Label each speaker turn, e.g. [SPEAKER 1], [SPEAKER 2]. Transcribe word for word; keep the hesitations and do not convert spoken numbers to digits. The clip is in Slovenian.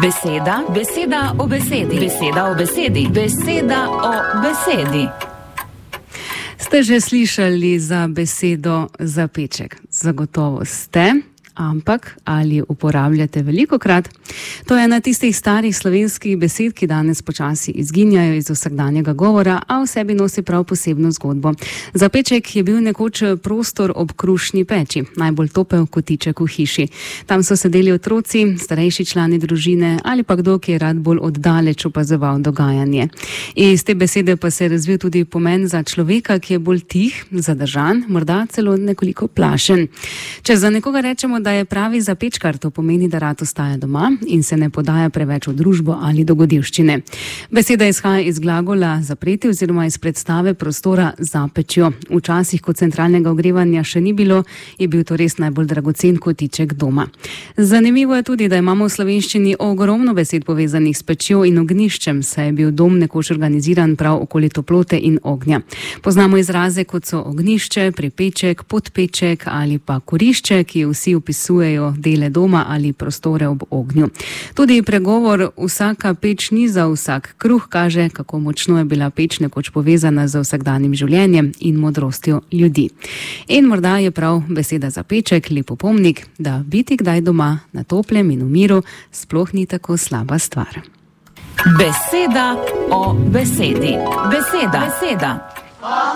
[SPEAKER 1] Beseda, beseda o besedi, beseda o besedi, beseda o besedi.
[SPEAKER 2] Ste že slišali za besedo zapeček? Zagotovo ste. Ampak ali uporabljate velikokrat? To je ena tistih starih slovenskih besed, ki danes počasi izginjajo iz vsakdanjega govora, a v sebi nosi prav posebno zgodbo. Zapeček je bil nekoč prostor ob krušni peči, najbolj topel kotiček v hiši. Tam so sedeli otroci, starejši člani družine ali pa kdo, ki je rad bolj oddaleč opazoval dogajanje. Iz te besede pa se je razvil tudi pomen za človeka, ki je bolj tih, zadržan, morda celo nekoliko plašen. Če za nekoga rečemo, da je pravi zapečkar, to pomeni, da rad ostaja doma in se ne podaja preveč v družbo ali dogodivščine. Beseda izhaja iz glagola zapreti oziroma iz predstave prostora za pečjo. Včasih, ko centralnega ogrevanja še ni bilo, je bil to res najbolj dragocen kotiček doma. Zanimivo je tudi, da imamo v slovenščini ogromno besed povezanih s pečjo in ognjiščem, saj je bil dom nekoč organiziran prav okoli toplote in ognja. Poznamo izraze, kot so ognjišče, pripeček, podpeček ali pa kurišče, ki vsi opisujejo dele doma ali prostore ob ognju. Tudi pregovor vsaka peč ni za vsak kruh kaže, kako močno je bila peč nekoč povezana z vsakdanjim življenjem in modrostjo ljudi. In morda je prav beseda zapeček lep opomnik, da biti kdaj doma na toplem in v miru sploh ni tako slaba stvar.
[SPEAKER 1] Beseda o besedi. Beseda. Beseda.